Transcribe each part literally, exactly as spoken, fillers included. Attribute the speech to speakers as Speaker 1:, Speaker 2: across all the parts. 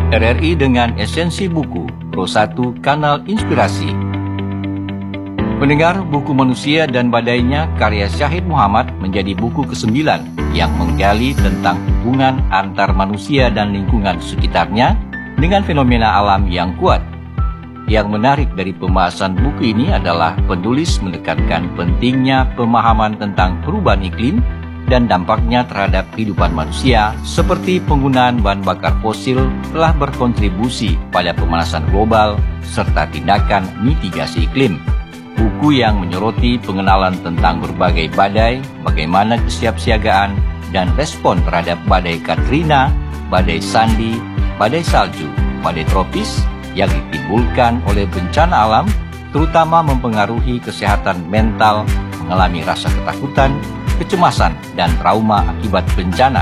Speaker 1: R R I dengan esensi buku, Pro satu Kanal Inspirasi. Pendengar, buku Manusia dan Badainya karya Syahid Muhammad menjadi buku kesembilan yang menggali tentang hubungan antar manusia dan lingkungan sekitarnya dengan fenomena alam yang kuat. Yang menarik dari pembahasan buku ini adalah penulis menekankan pentingnya pemahaman tentang perubahan iklim dan dampaknya terhadap kehidupan manusia, seperti penggunaan bahan bakar fosil telah berkontribusi pada pemanasan global serta tindakan mitigasi iklim. Buku yang menyoroti pengenalan tentang berbagai badai, bagaimana kesiapsiagaan dan respon terhadap badai Katrina, badai Sandy, badai salju, badai tropis yang ditimbulkan oleh bencana alam, terutama mempengaruhi kesehatan mental, mengalami rasa ketakutan, kecemasan, dan trauma akibat bencana.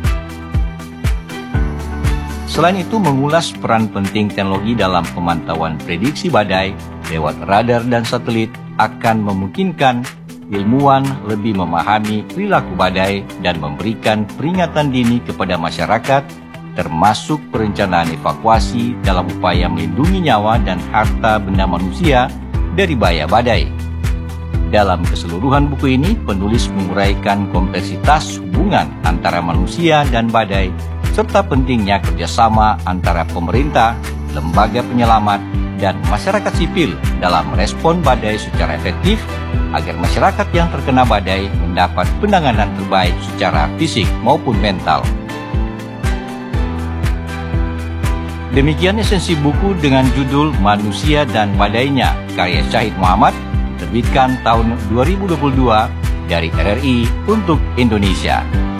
Speaker 1: Selain itu, mengulas peran penting teknologi dalam pemantauan prediksi badai lewat radar dan satelit akan memungkinkan ilmuwan lebih memahami perilaku badai dan memberikan peringatan dini kepada masyarakat, termasuk perencanaan evakuasi dalam upaya melindungi nyawa dan harta benda manusia dari bahaya badai. Dalam keseluruhan buku ini, penulis menguraikan kompleksitas hubungan antara manusia dan badai, serta pentingnya kerjasama antara pemerintah, lembaga penyelamat, dan masyarakat sipil dalam merespon badai secara efektif, agar masyarakat yang terkena badai mendapat penanganan terbaik secara fisik maupun mental. Demikian esensi buku dengan judul Manusia dan Badainya, karya Syahid Muhammad, terbitkan tahun dua ribu dua puluh dua dari R R I untuk Indonesia.